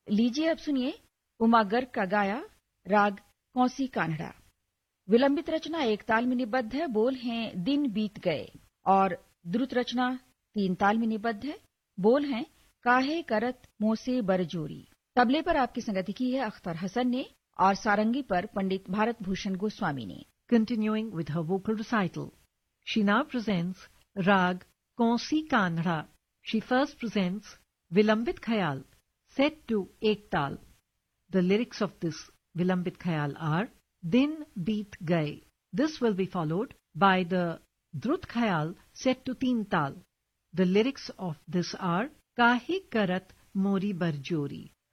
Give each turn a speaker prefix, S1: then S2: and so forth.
S1: लीजिए अब सुनिए उमा गर्ग का गाया राग कौसी कान्हड़ा। विलंबित रचना एक ताल में निबद्ध है, बोल हैं दिन बीत गए, और द्रुत रचना 3 ताल में निबद्ध है, बोल हैं काहे करत मोसे बरजोरी। तबले पर आपकी संगति की है अख्तर हसन ने और सारंगी पर पंडित भारत भूषण गोस्वामी ने।
S2: Continuing with her vocal recital, she now presents Rag Kausi Kanhra. She first presents Vilambit Khayal, set to Ek Tal. The lyrics of this Vilambit Khayal are Din Beet Gaye. This will be followed by the Drut Khayal set to Teen Tal. The lyrics of this are Kahe Karat Mori Barjori.